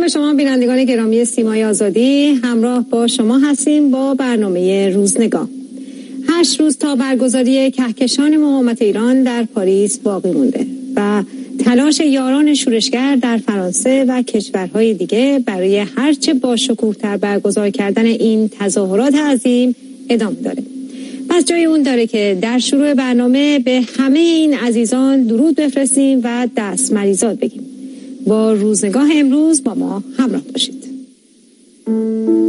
به شما بینندگان گرامی سیمای آزادی، همراه با شما هستیم با برنامه روزنگاه. 8 روز تا برگزاری کهکشان مقاومت ایران در پاریس باقی مونده و تلاش یاران شورشگر در فرانسه و کشورهای دیگه برای هرچه با شکوه‌تر برگزار کردن این تظاهرات عظیم ادامه داره. پس جای اون داره که در شروع برنامه به همه این عزیزان درود بفرستیم و دست مریزاد بگیم. با روزنگاه امروز با ما همراه باشید.